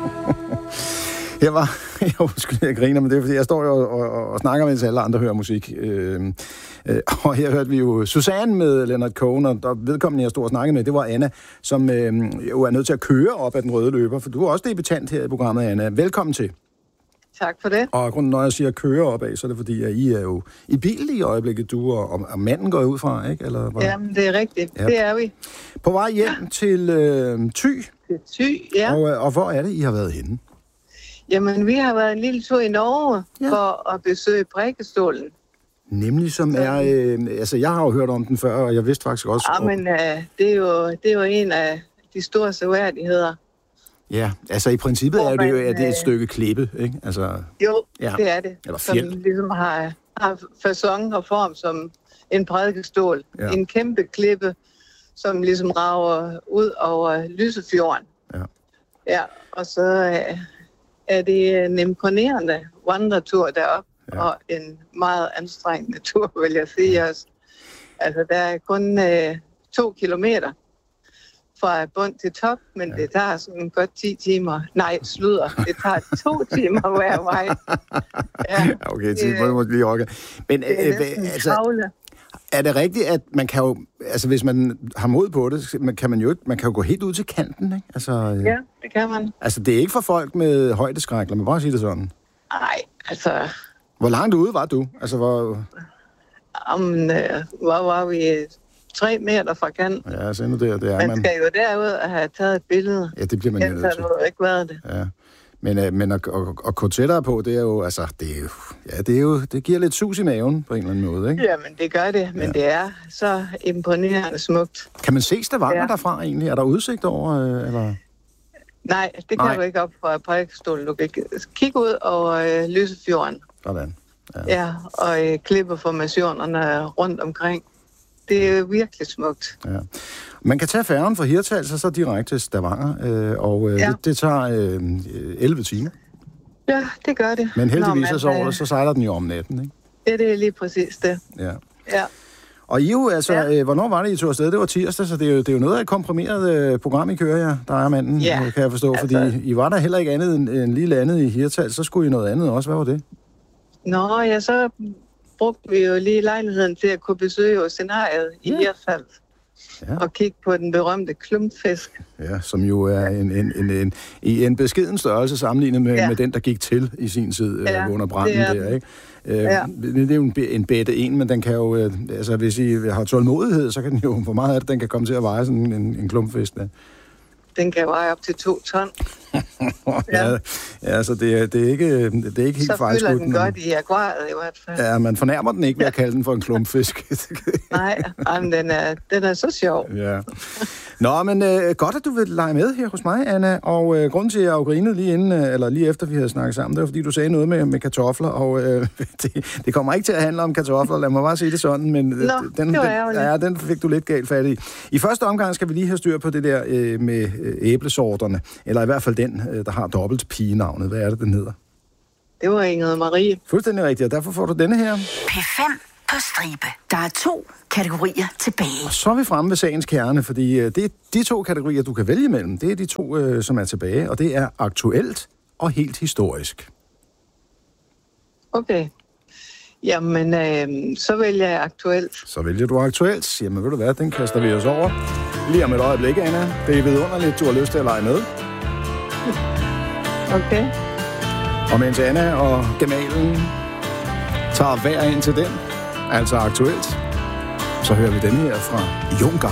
Jeg griner, men det er, fordi jeg står jo og snakker, mens alle andre hører musik. Og her hørte vi jo Susanne med Leonard Cohen, og vedkommende, jeg stod og snakkede med, det var Anna, som jo er nødt til at køre op ad den røde løber, for du er også debutant her i programmet, Anna. Velkommen til. Tak for det. Og grunden, når jeg siger køre opad, så er det fordi, at I er jo i bil i øjeblikket, du og manden går ud fra, ikke? Eller hvad? Jamen, det er rigtigt. Ja. Det er vi. På vej hjem til Thy. Til Thy, ja. Og hvor er det, I har været henne? Jamen, vi har været en lille tur i Norge for at besøge Prædikestolen. Nemlig som er... altså, jeg har jo hørt om den før, og jeg vidste faktisk også... Ja, men det er jo en af de store seværdigheder. Ja, altså i princippet er det jo et stykke klippe, ikke? Altså, jo, det er det. Eller fjeld. Som ligesom har facon og form som en prædikestol. Ja. En kæmpe klippe, som ligesom rager ud over Lysefjorden. Ja. Ja, og så er det en imponerende vandretur derop, og en meget anstrengende tur, vil jeg sige også. Altså, der er kun 2 kilometer fra bund til top, men det tager sådan godt 10 timer. Nej, sludder. Det tager 2 timer hver vej. Ja, okay, det må lige orke. Men er det rigtigt, at man kan jo, altså hvis man har mod på det, kan man jo gå helt ud til kanten, ikke? Altså, ja, det kan man. Altså, det er ikke for folk med højdeskræk, lad mig bare sige det sådan. Nej, altså... Hvor langt ude var du? Altså, hvor var vi 3 meter fra kanten. Ja, så endnu det er man. Man skal jo derud og have taget et billede. Ja, det bliver man jo nødt til. Ellers har du ikke været det. Ja. Men at gå tættere på, det er jo, altså, det giver lidt sus i maven på en eller anden måde, ikke? Jamen, det gør det, men det er så imponerende smukt. Kan man se Stavanger derfra egentlig? Er der udsigt over, eller? Nej, det kan du ikke op fra Prædikestolen. Du kan kigge ud over Lysefjorden. Sådan. Ja, og klippeformationerne rundt omkring. Det er virkelig smukt. Ja. Man kan tage færgen fra Hirtshals og så direkte til Stavanger, og det tager 11 timer. Ja, det gør det. Men heldigvis så sejler den jo om natten, ikke? Ja, det er lige præcis det. Ja. Og I jo, altså, hvornår var det, I tog afsted? Det var tirsdag, så det er jo noget af et komprimeret program, I kører, ja. Der er manden, kan jeg forstå, fordi I var der heller ikke andet end lige landet i Hirtshals, så skulle I noget andet også. Hvad var det? Nå, ja, så brugte vi jo lige lejligheden til at kunne besøge scenariet i Hirtshals. Ja. Og kigge på den berømte klumpfisk. Ja, som jo er en beskeden størrelse sammenlignet med den, der gik til i sin tid under branden der, ikke? Det er jo en bette en, men den kan jo, altså hvis I har tålmodighed, så kan den jo, hvor meget af det, den kan komme til at veje sådan en klumpfisk der. Den kan veje op til 2 ton. Så det er ikke helt fejlskudt. Så fylder den godt i akvariet i hvert fald. Ja, man fornærmer den ikke ved at kalde den for en klumpfisk. Nej, men den er så sjov. Ja. Nå, men godt, at du vil lege med her hos mig, Anna. Og grunden til, at jeg grinede lige efter, vi havde snakket sammen, det var, fordi du sagde noget med kartofler, og det kommer ikke til at handle om kartofler, lad mig bare sige det sådan, men den fik du lidt galt fat i. I første omgang skal vi lige have styr på det der med æblesorterne, eller i hvert fald den, der har dobbelt pigenavnet. Hvad er det, den hedder? Det var Ingrid Marie. Fuldstændig rigtigt, og derfor får du denne her. P5 på stribe. Der er 2 kategorier tilbage. Og så er vi fremme ved sagens kerne, fordi det er de 2 kategorier, du kan vælge mellem. Det er de 2, som er tilbage, og det er aktuelt og helt historisk. Okay. Jamen, så vælger jeg aktuelt. Så vælger du aktuelt. Jamen, ved du hvad, den kaster vi os over. Lige om et øjeblik, Anna. Det er vidunderligt, du har lyst til at lege med. Okay. Og mens Anna og gemalen tager hver ind til den, altså aktuelt, så hører vi den her fra Junker.